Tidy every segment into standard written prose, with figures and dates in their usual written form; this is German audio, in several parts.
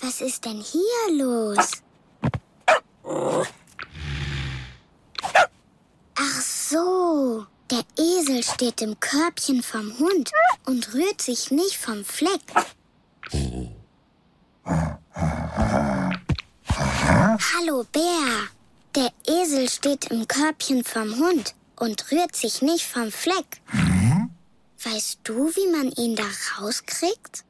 Was ist denn hier los? Ach so, der Esel steht im Körbchen vom Hund und rührt sich nicht vom Fleck. Hallo Bär, der Esel steht im Körbchen vom Hund und rührt sich nicht vom Fleck. Weißt du, wie man ihn da rauskriegt?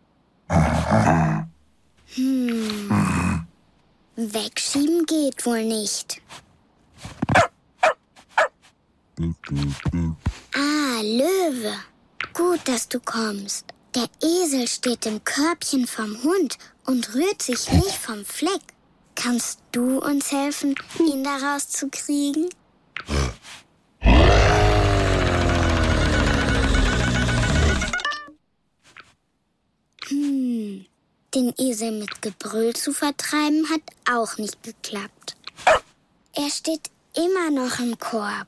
Wegschieben geht wohl nicht. Ah, Löwe. Gut, dass du kommst. Der Esel steht im Körbchen vom Hund und rührt sich nicht vom Fleck. Kannst du uns helfen, ihn da rauszukriegen? Den Esel mit Gebrüll zu vertreiben, hat auch nicht geklappt. Er steht immer noch im Korb.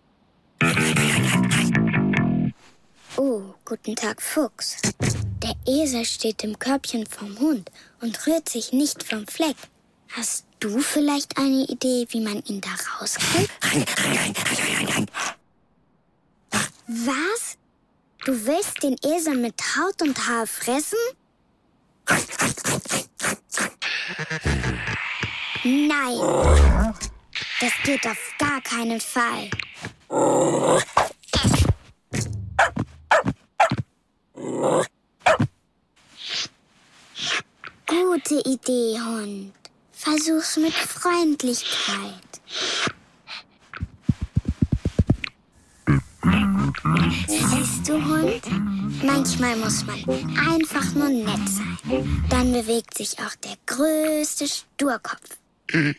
Oh, guten Tag, Fuchs. Der Esel steht im Körbchen vom Hund und rührt sich nicht vom Fleck. Hast du vielleicht eine Idee, wie man ihn da rauskriegt? Was? Du willst den Esel mit Haut und Haar fressen? Nein, das geht auf gar keinen Fall. Gute Idee, Hund. Versuch's mit Freundlichkeit. Siehst du, Hund? Manchmal muss man einfach nur nett sein. Dann bewegt sich auch der größte Sturkopf.